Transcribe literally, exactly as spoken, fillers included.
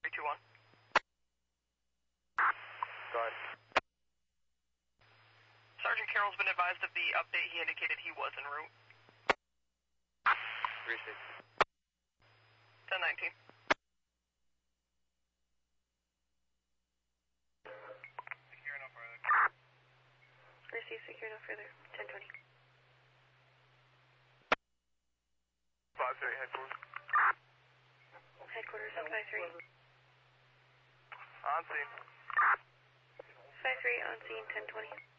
three two one. Go ahead. Sergeant Carroll's been advised of the update. He indicated he was en route. Receive. ten nineteen. Secure no further. Receive, secure no further. ten twenty. five three, headquarters. Headquarters on five three. On scene. five three on scene, ten twenty.